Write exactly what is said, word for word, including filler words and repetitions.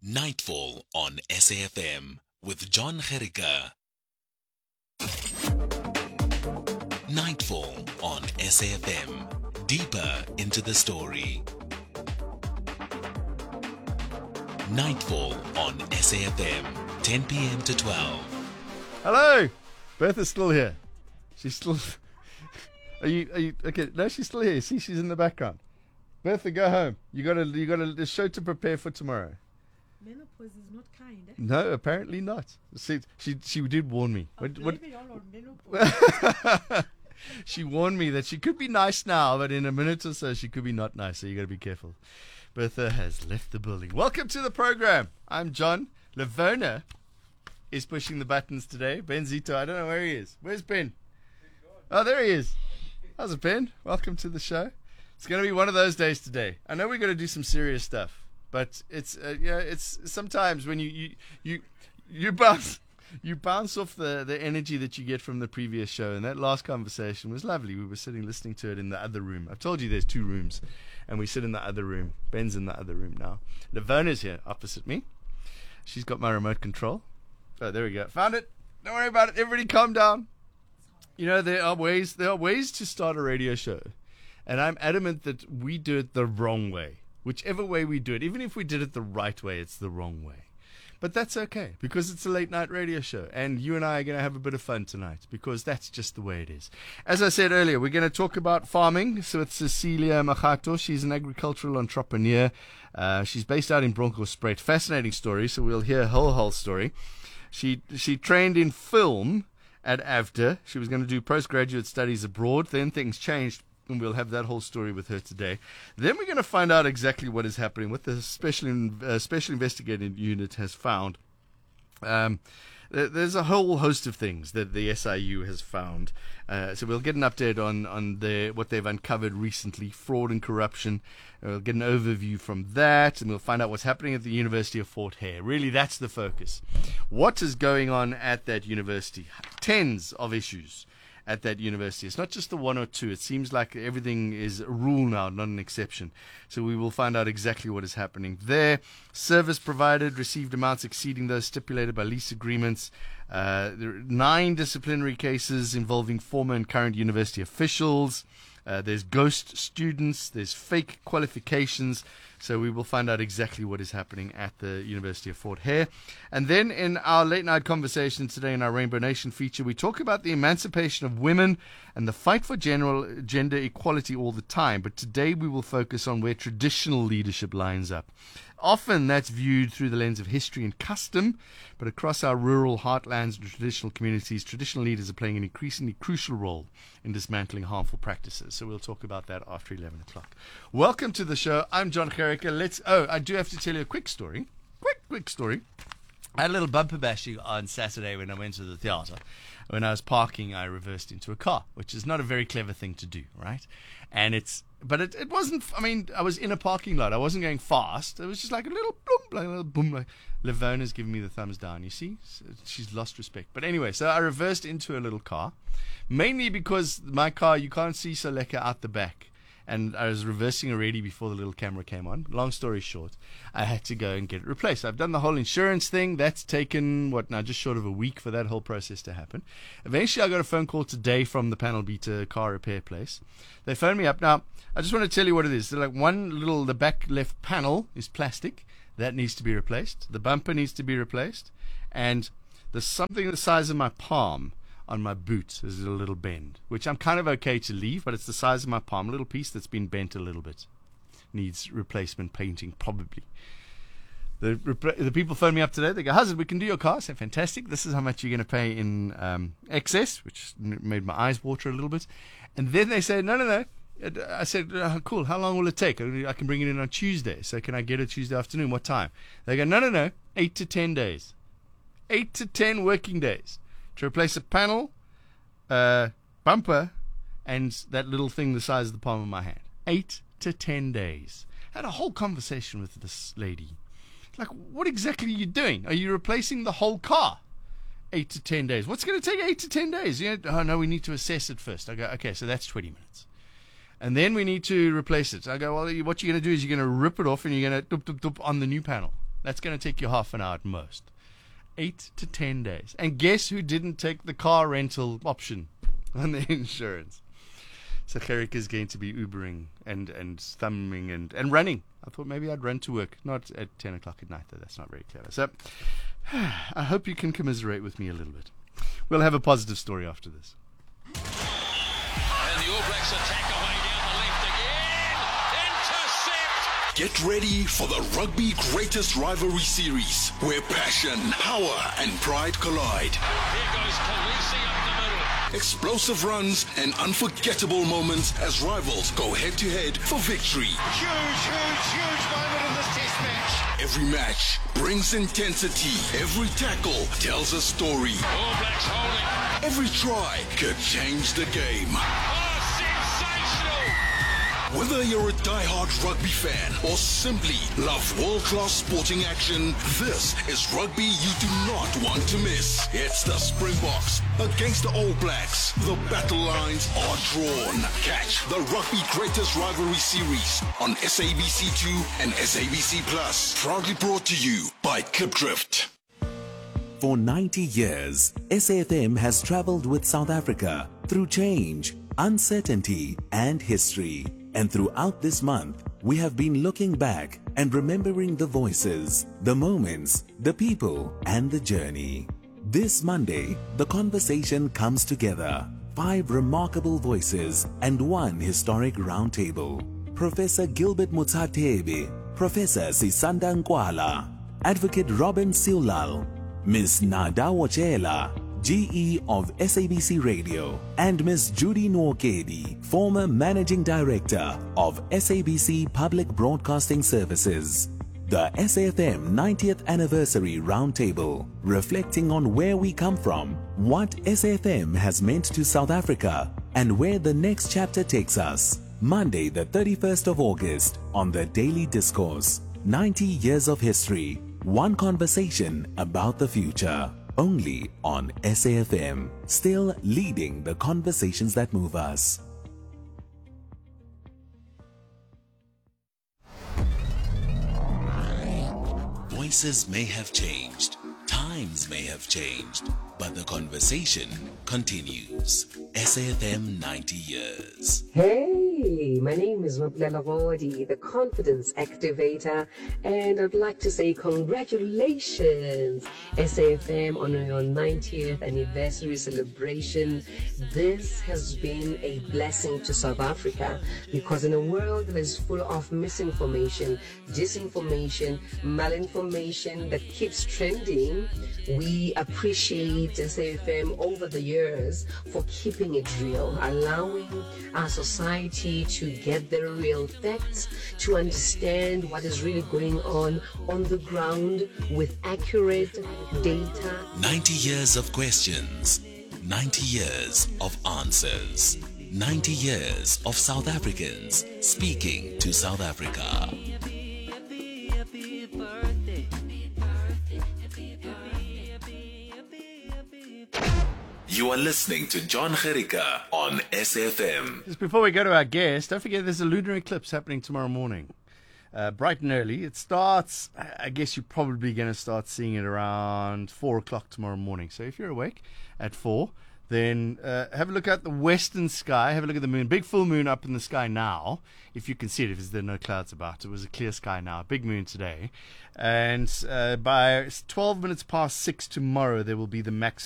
Nightfall on S A F M with John Gericka. Nightfall on S A F M. Deeper into the story. Nightfall on S A F M. ten p.m. to twelve. Hello! Bertha's still here. She's still... Are you, are you... Okay, no, she's still here. See, she's in the background. Bertha, go home. You got a, you got a, a show to prepare for tomorrow. Menopause is not kind, eh? No, apparently not. See, she she did warn me. I'm What, what, blaming all on menopause. she warned me that she could be nice now, but in a minute or so she could be not nice, so you got to be careful. Bertha has left the building. Welcome to the program. I'm John. Lavona is pushing the buttons today. Ben Zito, I don't know where he is. Where's Ben? Oh, there he is. How's it, Ben? Welcome to the show. It's going to be one of those days today. I know we're going to do some serious stuff, but it's uh, yeah, it's sometimes when you you you, you bounce you bounce off the, the energy that you get from the previous show, and that last conversation was lovely. We were sitting listening to it in the other room. I've told you there's two rooms, and we sit in the other room. Ben's in the other room now. Lavona's here opposite me. She's got my remote control. Oh, there we go. Found it. Don't worry about it. Everybody calm down. You know, there are ways there are ways to start a radio show. And I'm adamant that we do it the wrong way. Whichever way we do it, even if we did it the right way, it's the wrong way. But that's okay, because it's a late night radio show. And you and I are going to have a bit of fun tonight, because that's just the way it is. As I said earlier, we're going to talk about farming. So it's Cecilia Machato. She's an agricultural entrepreneur. Uh, she's based out in Bronkhorstspruit. Fascinating story, so we'll hear her whole, whole story. She, she trained in film at AVDA. She was going to do postgraduate studies abroad. Then things changed. And we'll have that whole story with her today. Then we're going to find out exactly what is happening, what the special uh, special investigating unit has found. Um, th- there's a whole host of things that the S I U has found. Uh, so we'll get an update on on the what they've uncovered recently, fraud and corruption. Uh, we'll get an overview from that, and we'll find out what's happening at the University of Fort Hare. Really, that's the focus. What is going on at that university? Tens of issues at that university. It's not just the one or two. It seems like everything is a rule now, not an exception. So we will find out exactly what is happening there. Service provided received amounts exceeding those stipulated by lease agreements. Uh, there are nine disciplinary cases involving former and current university officials. Uh, there's ghost students. There's fake qualifications. So we will find out exactly what is happening at the University of Fort Hare. And then in our late night conversation today in our Rainbow Nation feature, we talk about the emancipation of women and the fight for general gender equality all the time. But today we will focus on where traditional leadership lines up. Often that's viewed through the lens of history and custom, but across our rural heartlands and traditional communities, traditional leaders are playing an increasingly crucial role in dismantling harmful practices. So we'll talk about that after eleven o'clock. Welcome to the show. I'm John Gericka. Let's. Oh, I do have to tell you a quick story. Quick, quick story. I had a little bumper bashing on Saturday when I went to the theatre. When I was parking, I reversed into a car, which is not a very clever thing to do, right? And it's, but it, it wasn't, I mean, I was in a parking lot. I wasn't going fast. It was just like a little boom, like a little boom. Like Lavona's giving me the thumbs down, you see? So she's lost respect. But anyway, so I reversed into a little car, mainly because my car, you can't see so lekker out the back. And I was reversing already before the little camera came on. Long story short, I had to go and get it replaced. I've done the whole insurance thing. That's taken, what now, just short of a week for that whole process to happen. Eventually, I got a phone call today from the Panel Beater car repair place. They phoned me up. Now, I just want to tell you what it is. They're like one little, the back left panel is plastic. That needs to be replaced. The bumper needs to be replaced. And there's something the size of my palm on my boot. There's a little bend, which I'm kind of okay to leave, but it's the size of my palm, a little piece that's been bent a little bit. Needs replacement painting, probably. The the people phone me up today. They go, "Hazard, we can do your car." I say, "Fantastic. This is how much you're going to pay in um, excess," which made my eyes water a little bit. And then they say, "No, no, no." I said, oh, "Cool. How long will it take? I can bring it in on Tuesday. So can I get it Tuesday afternoon? What time?" They go, "No, no, no. Eight to ten days. Eight to ten working days to replace a panel, uh, bumper, and that little thing the size of the palm of my hand. Eight to ten days." I had a whole conversation with this lady. Like, what exactly are you doing? Are you replacing the whole car? Eight to ten days. What's going to take eight to ten days? You know, oh, no, we need to assess it first. I go, okay, so that's twenty minutes. And then we need to replace it. I go, well, what you're going to do is you're going to rip it off and you're going to doop, doop, doop on the new panel. That's going to take you half an hour at most. Eight to ten days. And guess who didn't take the car rental option on the insurance? So Gerrit is going to be Ubering and, and thumbing and, and running. I thought maybe I'd run to work. Not at ten o'clock at night, though. That's not very clever. So I hope you can commiserate with me a little bit. We'll have a positive story after this. And the All Blacks attack away down the left again. Intercept! Get ready for the Rugby Greatest Rivalry Series, where passion, power, and pride collide. Here goes Khaleesi up the middle. Explosive runs and unforgettable moments as rivals go head-to-head for victory. Huge, huge, huge moment in this test match. Every match brings intensity. Every tackle tells a story. All Blacks holding. Every try could change the game. Oh, sensational! Whether you're a die-hard rugby fan or simply love world-class sporting action, this is rugby you do not want to miss. It's the Springboks against the All Blacks. The battle lines are drawn. Catch the Rugby Greatest Rivalry Series on S A B C two and S A B C Plus. Proudly brought to you by Klipdrift. For ninety years, S A F M has traveled with South Africa through change, uncertainty, and history. And throughout this month, we have been looking back and remembering the voices, the moments, the people, and the journey. This Monday, the conversation comes together. Five remarkable voices and one historic roundtable. Professor Gilbert Mutsathebe, Professor Sisanda Nkwala, Advocate Robin Siulal, Miss Nada Wachela, G E of S A B C Radio, and Miss Judy Nwokedi, former Managing Director of S A B C Public Broadcasting Services. The S A F M ninetieth Anniversary Roundtable, reflecting on where we come from, what S A F M has meant to South Africa, and where the next chapter takes us. Monday the thirty-first of August on The Daily Discourse. ninety years of history, one conversation about the future. Only on S A F M, still leading the conversations that move us. Voices may have changed, times may have changed, but the conversation continues. S A F M ninety years. Hey, my name is Mablela Rodi, the Confidence Activator, and I'd like to say congratulations, S A F M, on your ninetieth anniversary celebration. This has been a blessing to South Africa, because in a world that is full of misinformation, disinformation, malinformation that keeps trending, we appreciate S A F M over the years for keeping it real, allowing our society to get the real facts, to understand what is really going on on the ground with accurate data. ninety years of questions, ninety years of answers, ninety years of South Africans speaking to South Africa. You are listening to John Gericka on S A F M. Just before we go to our guest, don't forget there's a lunar eclipse happening tomorrow morning. Uh, bright and early. It starts, I guess you're probably going to start seeing it around four o'clock tomorrow morning. So if you're awake at four, then uh, have a look at the western sky. Have a look at the moon. Big full moon up in the sky now, if you can see it, if there are no clouds about. It was a clear sky now. Big moon today. And uh, by twelve minutes past six tomorrow, there will be the maximum